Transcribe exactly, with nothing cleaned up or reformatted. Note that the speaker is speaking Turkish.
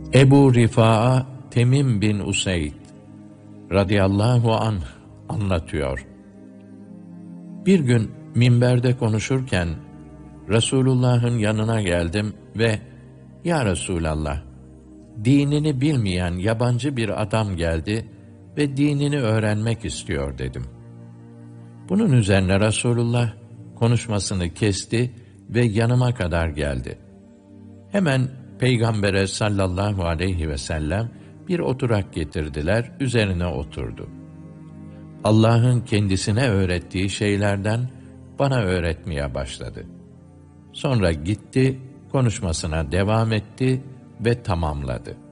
Ebu Rifaa Temim bin Useyd radıyallahu anh anlatıyor. Bir gün minberde konuşurken Resulullah'ın yanına geldim ve "Ya Resulallah, dinini bilmeyen yabancı bir adam geldi ve dinini öğrenmek istiyor" dedim. Bunun üzerine Resulullah konuşmasını kesti ve yanıma kadar geldi. Hemen Peygamber'e sallallahu aleyhi ve sellem bir oturak getirdiler, üzerine oturdu. Allah'ın kendisine öğrettiği şeylerden bana öğretmeye başladı. Sonra gitti, konuşmasına devam etti ve tamamladı.